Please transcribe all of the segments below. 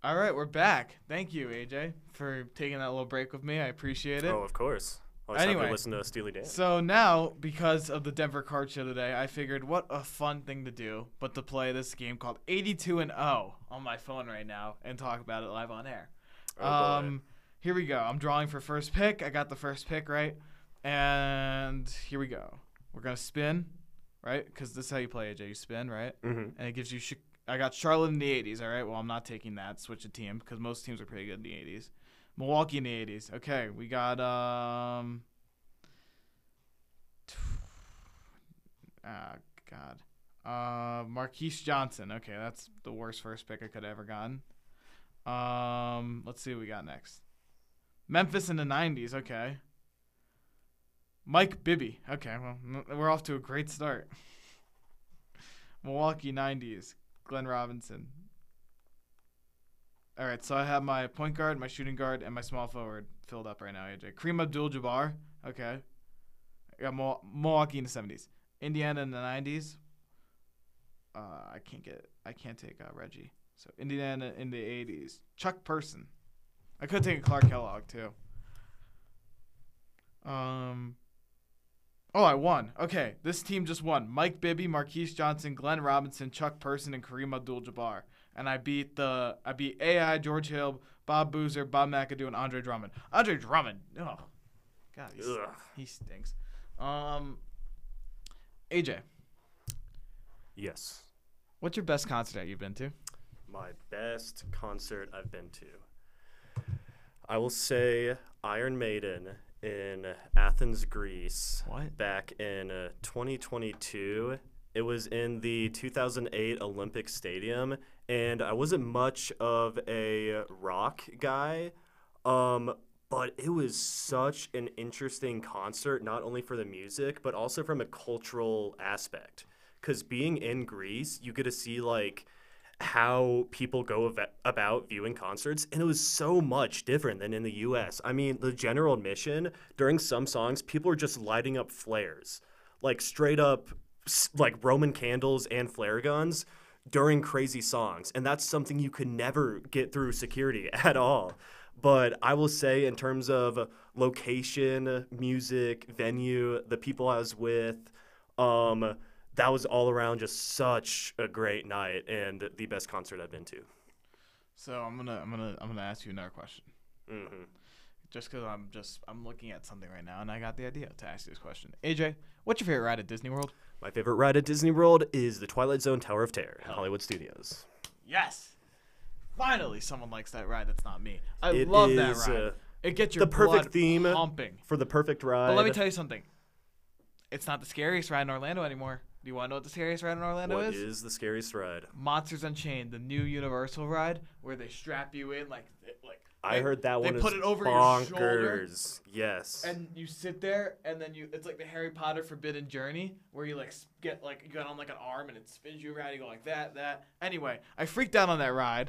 All right, we're back. Thank you, AJ, for taking that little break with me. I appreciate it. Oh, of course. Always happy Anyway, to listen to Steely Dan. So now, because of the Denver Card Show today, I figured what a fun thing to do but to play this game called 82 and 0 on my phone right now and talk about it live on air. Oh, boy. Here we go. I'm drawing for first pick. I got the first pick right. And here we go. We're going to spin, right? Because this is how you play, AJ. You spin, right? Mm-hmm. And it gives you I got Charlotte in the 80s, all right? Well, I'm not taking that. Switch a team because most teams are pretty good in the 80s. Milwaukee in the 80s. Okay, we got Marquise Johnson. Okay, that's the worst first pick I could have ever gotten. Let's see what we got next. Memphis in the 90s. Okay. Mike Bibby. Okay, well, we're off to a great start. Milwaukee 90s. Glenn Robinson. All right, so I have my point guard, my shooting guard, and my small forward filled up right now, AJ. Kareem Abdul-Jabbar. Okay. I got Milwaukee in the 70s. Indiana in the 90s. I can't take Reggie. So Indiana in the 80s. Chuck Person. I could take Clark Kellogg too. Oh, I won. Okay, this team just won. Mike Bibby, Marquise Johnson, Glenn Robinson, Chuck Person, and Kareem Abdul-Jabbar. And I beat AI, George Hill, Bob Boozer, Bob McAdoo, and Andre Drummond. Andre Drummond. Oh, God, he stinks. AJ. Yes. What's your best concert that you've been to? My best concert I've been to. I will say Iron Maiden in Athens, Greece. What? Back in 2022. It was in the 2008 Olympic Stadium, and I wasn't much of a rock guy, but it was such an interesting concert, not only for the music, but also from a cultural aspect. Because being in Greece, you get to see, like, how people go about viewing concerts, and it was so much different than in the U.S. I mean, the general admission, during some songs, people are just lighting up flares, like straight up, like Roman candles and flare guns during crazy songs, and that's something you could never get through security at all. But I will say, in terms of location, music, venue, the people I was with, that was all around just such a great night and the best concert I've been to. So I'm gonna ask you another question. Mm-hmm. Just because I'm looking at something right now and I got the idea to ask you this question. AJ, what's your favorite ride at Disney World? My favorite ride at Disney World is the Twilight Zone Tower of Terror in Hollywood Studios. Yes. Finally, someone likes that ride. That's not me. I It love that is, ride. It gets your the perfect blood theme pumping. for the perfect ride. But let me tell you something. It's not the scariest ride in Orlando anymore. Do you want to know what the scariest ride in Orlando What is? is the scariest ride? Monsters Unchained, the new Universal ride where they strap you in like I heard that one they is put it over bonkers. your shoulder. Yes. And you sit there, and then it's like the Harry Potter Forbidden Journey, where you you get on like an arm, and it spins you around. You go like that. Anyway, I freaked out on that ride,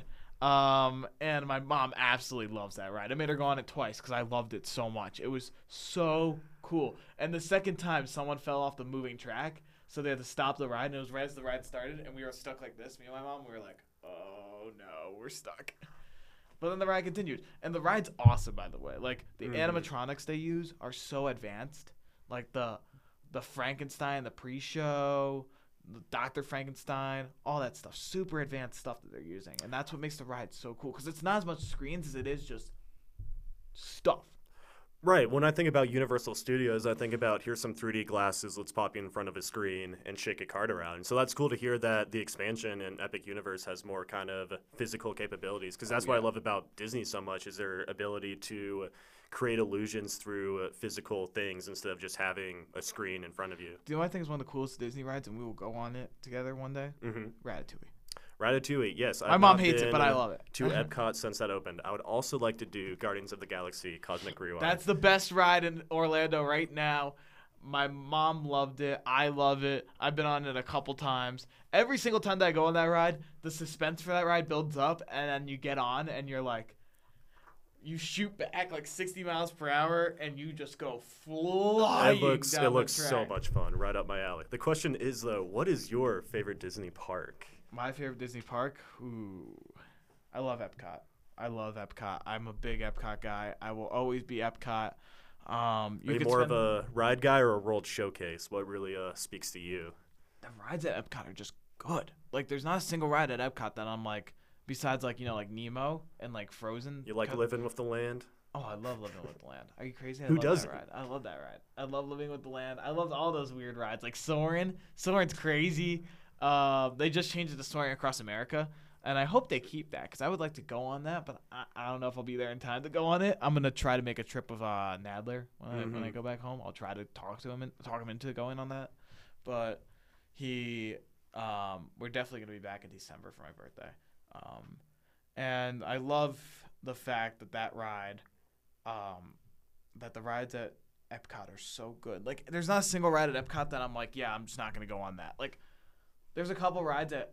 and my mom absolutely loves that ride. I made her go on it twice because I loved it so much. It was so cool. And the second time, someone fell off the moving track, so they had to stop the ride, and it was right as the ride started, and we were stuck like this. Me and my mom, we were like, "Oh no, we're stuck." But then the ride continued. And the ride's awesome, by the way. Like, the animatronics they use are so advanced. Like, the Frankenstein, the pre-show, the Dr. Frankenstein, all that stuff. Super advanced stuff that they're using. And that's what makes the ride so cool. Because it's not as much screens as it is just stuff. Right. When I think about Universal Studios, I think about here's some 3D glasses, let's pop you in front of a screen and shake a card around. So that's cool to hear that the expansion in Epic Universe has more kind of physical capabilities, because that's what I love about Disney so much is their ability to create illusions through physical things instead of just having a screen in front of you. Do you know what I think is one of the coolest Disney rides, and we will go on it together one day? Ratatouille. Ratatouille, yes. My mom hates it, but I love it. To Epcot since that opened. I would also like to do Guardians of the Galaxy Cosmic Rewind. That's the best ride in Orlando right now. My mom loved it. I love it. I've been on it a couple times. Every single time that I go on that ride, the suspense for that ride builds up, and then you get on, and you're like, you shoot back like 60 miles per hour, and you just go flying down the track. It looks so much fun, right up my alley. The question is, though, what is your favorite Disney park? My favorite Disney park? Ooh. I love Epcot. I love Epcot. I'm a big Epcot guy. I will always be Epcot. Are you more of a ride guy or a World Showcase? What really speaks to you? The rides at Epcot are just good. Like, there's not a single ride at Epcot that I'm like, besides like, like Nemo and like Frozen. You like living with the land? Oh, I love living with the land. Are you crazy? Who doesn't? That ride. I love that ride. I love living with the land. I loved all those weird rides. Like Soarin'. Soarin's crazy. They just changed it to Soaring Across America. And I hope they keep that because I would like to go on that, but I don't know if I'll be there in time to go on it. I'm going to try to make a trip with Nadler when I go back home. I'll try to talk him into going on that. But we're definitely going to be back in December for my birthday. And I love the fact that ride, that the rides at Epcot are so good. Like, there's not a single ride at Epcot that I'm like, yeah, I'm just not going to go on that. Like, there's a couple rides at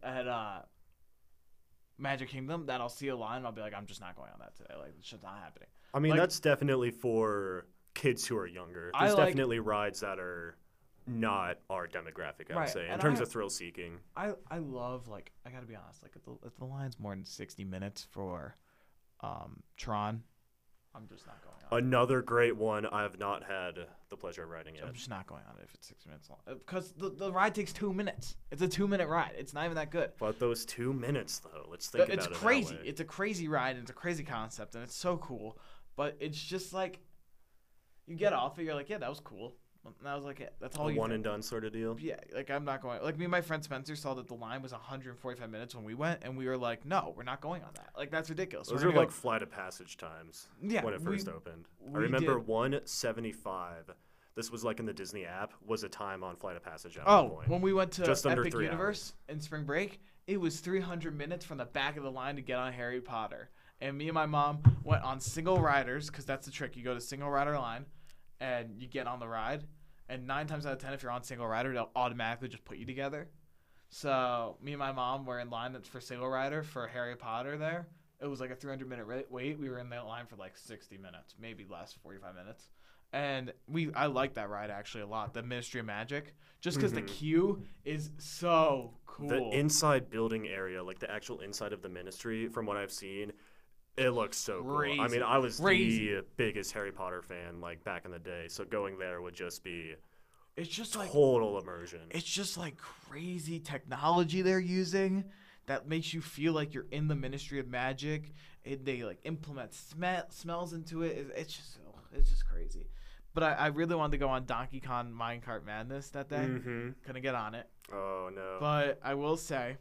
Magic Kingdom that I'll see a line and I'll be like, I'm just not going on that today. Like, it's just not happening. I mean, that's definitely for kids who are younger. There's definitely rides that are not our demographic, I would say, in terms of thrill seeking. I love, like, I gotta be honest, like, if the line's more than 60 minutes for Tron, I'm just not going on. Another great one I have not had the pleasure of riding yet. I'm just not going on it if it's 60 minutes long. Because the ride takes 2 minutes. It's a 2-minute ride. It's not even that good. But those 2 minutes, though, let's think about it. It's crazy. It's a crazy ride, and it's a crazy concept, and it's so cool. But it's just like, you get off it, you're like, yeah, that was cool. And that was like it. That's all you one and done sort of deal. Yeah, like I'm not going. Like me and my friend Spencer saw that the line was 145 minutes when we went, and we were like, no, we're not going on that. Like that's ridiculous. Those are like flight of passage times. Yeah, when it first opened. I remember 175. This was like in the Disney app. Was a time on flight of passage at one point. When we went to just Epic Universe in spring break, it was 300 minutes from the back of the line to get on Harry Potter. And me and my mom went on single riders because that's the trick. You go to single rider line, and you get on the ride. And 9 times out of 10, if you're on single rider, they'll automatically just put you together. So me and my mom were in line that's for single rider for Harry Potter there. It was like a 300-minute wait. We were in that line for like 60 minutes, maybe less, 45 minutes. And I like that ride actually a lot, the Ministry of Magic, just because the queue is so cool. The inside building area, like the actual inside of the Ministry, from what I've seen, it looks so cool. I mean, I was the biggest Harry Potter fan like back in the day, so going there would just be total immersion. It's just like crazy technology they're using that makes you feel like you're in the Ministry of Magic. They like implement smells into it. It's just crazy. But I really wanted to go on Donkey Kong Minecart Madness that day. Couldn't get on it. Oh no. But I will say,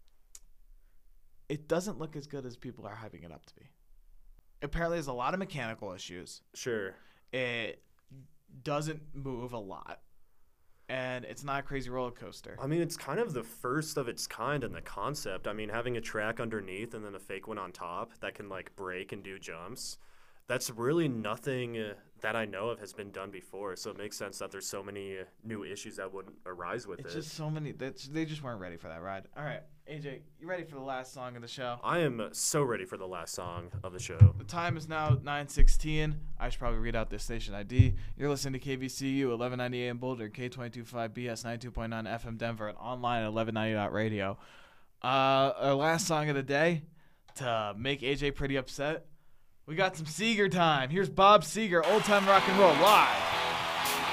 it doesn't look as good as people are hyping it up to be. Apparently, there's a lot of mechanical issues. Sure. It doesn't move a lot. And it's not a crazy roller coaster. I mean, it's kind of the first of its kind in the concept. I mean, having a track underneath and then a fake one on top that can, like, break and do jumps. That's really nothing that I know of has been done before. So it makes sense that there's so many new issues that would arise with it. It's just so many. They just weren't ready for that ride. All right, AJ, you ready for the last song of the show? I am so ready for the last song of the show. The time is now 9:16. I should probably read out this station ID. You're listening to KVCU 1190 AM Boulder, K225 BS 92.9 FM Denver, and online at 1190.radio. Our last song of the day, to make AJ pretty upset, we got some Seeger time. Here's Bob Seger, Old Time Rock and Roll, live.